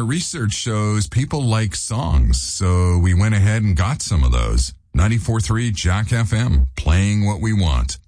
our research shows people like songs, so we went ahead and got some of those. 94.3 Jack FM, playing what we want.